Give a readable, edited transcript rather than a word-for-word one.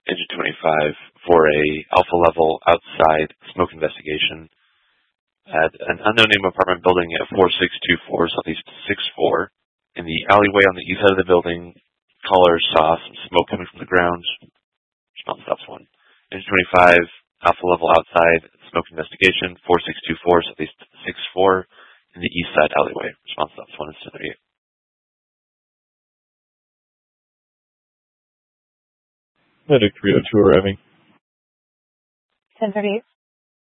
Engine 25 for a alpha level outside smoke investigation at an unknown name apartment building at 4624 Southeast 64. In the alleyway on the east side of the building, caller saw some smoke coming from the ground. Response stops 1. Engine 25, alpha level outside smoke investigation, 4624 Southeast 64 in the east side alleyway. Response stops 1 and 1038. Medic 302 arriving. 1038.